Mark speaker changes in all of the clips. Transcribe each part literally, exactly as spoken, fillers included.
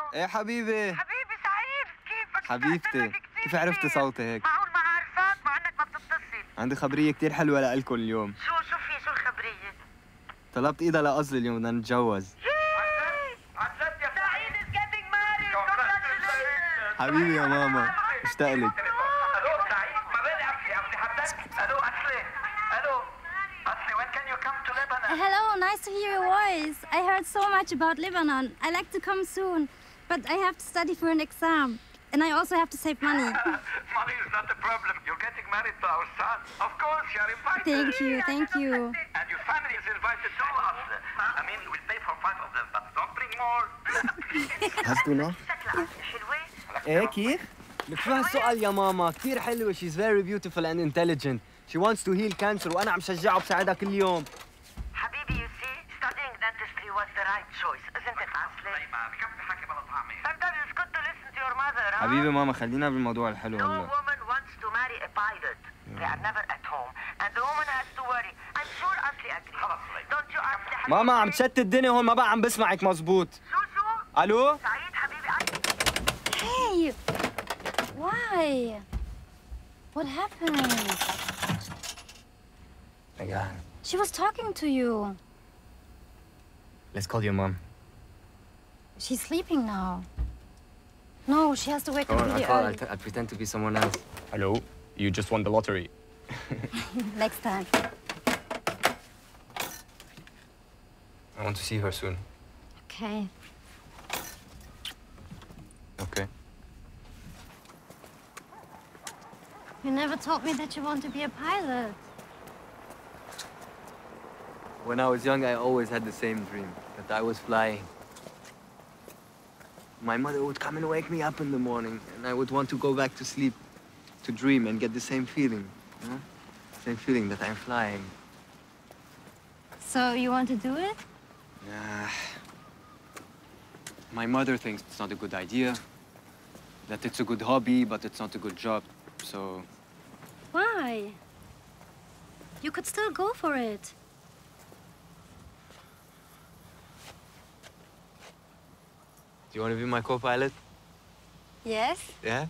Speaker 1: ايه حبيبي
Speaker 2: حبيبي سعيد، كيفك؟
Speaker 1: حبيبتي كيف عرفتي صوتي هيك؟
Speaker 2: معقول ما عارفاك مع انك ما بتتصل.
Speaker 1: عندي خبرية كتير حلوة لإلكم اليوم.
Speaker 2: شو شو في شو الخبرية؟
Speaker 1: طلبت ايدها لأصل اليوم بدنا نتجوز.
Speaker 2: عن جد يا سعيد is getting married. Congratulations.
Speaker 1: حبيبي يا ماما اشتاق لك.
Speaker 2: الو سعيد، ما بالي اصلي اصلي حددت. الو اصلي الو اصلي when can you come to Lebanon?
Speaker 3: Hello, nice to hear your voice. I heard so much about Lebanon. I like to come soon, but I have to study for an exam. And I also have to save money.
Speaker 2: Money is not the problem. You're getting married to our son. Of course, you're invited.
Speaker 3: Thank you, thank you.
Speaker 2: And your family is invited to us. I mean, we'll pay for five of them, but don't bring more.
Speaker 1: Hast du noch?
Speaker 2: شكلها حلوة.
Speaker 1: ايه كيف؟ لك شو هالسؤال يا ماما؟ كثير حلوة. She's very beautiful and intelligent. She wants to heal cancer وأنا عم شجعه بساعدها كل يوم.
Speaker 2: حبيبي, you see, studying dentistry was the right choice, isn't it, Ashley? طيب ما بكفي حكي بلا طعمة. Sometimes it's good to listen to your mother, huh?
Speaker 1: حبيبي ماما خلينا بالموضوع الحلو
Speaker 2: No
Speaker 1: هلا.
Speaker 2: woman wants to marry a pilot. They are never at home, and the woman has to worry. I'm sure Ashley agrees. خلص Don't you Ashley حبيبي?
Speaker 1: ماما عم تشتت الدنيا هون ما بقى عم بسمعك مزبوط.
Speaker 2: شو شو؟
Speaker 1: ألو؟
Speaker 2: سعيد حبيبي.
Speaker 3: Hey! Why? What happened?
Speaker 1: Again.
Speaker 3: She was talking to you.
Speaker 1: Let's call your mom.
Speaker 3: She's sleeping now. No, she has to wake
Speaker 1: Come
Speaker 3: up
Speaker 1: on,
Speaker 3: really
Speaker 1: I'll call.
Speaker 3: early.
Speaker 1: I'll, I'll pretend to be someone else.
Speaker 4: Hello, you just won the lottery.
Speaker 3: Next time.
Speaker 1: I want to see her soon.
Speaker 3: Okay.
Speaker 1: Okay.
Speaker 3: You never told me that you want to be a pilot.
Speaker 1: When I was young, I always had the same dream, that I was flying. My mother would come and wake me up in the morning, and I would want to go back to sleep, to dream and get the same feeling, you know? Same feeling that I'm flying.
Speaker 3: So you want to do it?
Speaker 1: Yeah. My mother thinks it's not a good idea, that it's a good hobby, but it's not a good job, so...
Speaker 3: Why? You could still go for it.
Speaker 1: Do you want to be my co-pilot?
Speaker 3: Yes?
Speaker 1: Yeah?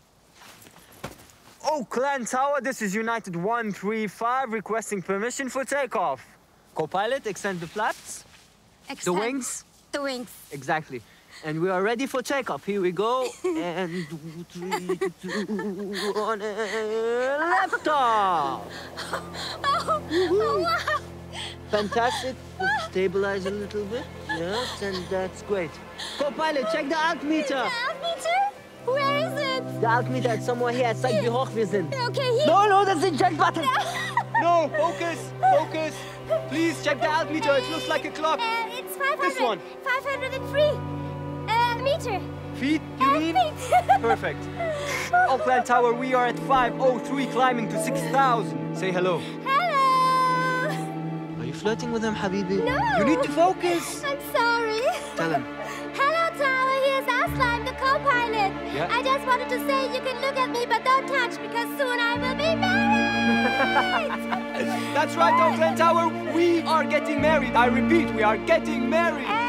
Speaker 1: Oh, Clan Tower, this is United one three five requesting permission for takeoff. Co-pilot, extend the flaps.
Speaker 3: Except
Speaker 1: The wings?
Speaker 3: The wings.
Speaker 1: Exactly. And we are ready for takeoff. Here we go. And three, two, one, and lift off.
Speaker 3: Oh, oh wow.
Speaker 1: Fantastic. Just stabilize a little bit. Yes, and that's great. Co-pilot, check the altimeter.
Speaker 3: The altimeter? Where is it?
Speaker 1: The altimeter is somewhere here. Zeig, wie hoch wir sind.
Speaker 3: Okay, here.
Speaker 1: No, no, that's the eject button. No, focus, focus. Please check the altimeter. It looks like a clock.
Speaker 3: Uh, it's five hundred.
Speaker 1: This one.
Speaker 3: five hundred three. Uh, meter.
Speaker 1: Feet, you
Speaker 3: Uh,
Speaker 1: mean?
Speaker 3: feet.
Speaker 1: Perfect. Oakland Tower, we are at five oh three, climbing to six thousand. Say hello.
Speaker 3: Hello.
Speaker 1: Are you flirting with him, Habibi?
Speaker 3: No.
Speaker 1: You need to focus.
Speaker 3: I'm sorry.
Speaker 1: Tell him.
Speaker 3: Hello, Tower. Here's Asla. I'm the co-pilot.
Speaker 1: Yeah?
Speaker 3: I just wanted to say you can look at me, but don't touch, because soon I will be married.
Speaker 1: That's right, Oakland Tower. We are getting married. I repeat, we are getting married.